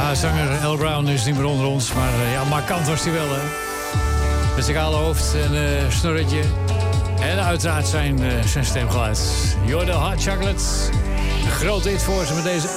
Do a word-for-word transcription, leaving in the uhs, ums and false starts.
Ja, zanger Al Brown is niet meer onder ons, maar uh, ja, markant was hij wel, hè. Met zijn kale hoofd en uh, snorretje. En uiteraard zijn, uh, zijn stemgeluid. You're the Hot Chocolate. Een grote hit voor ze met deze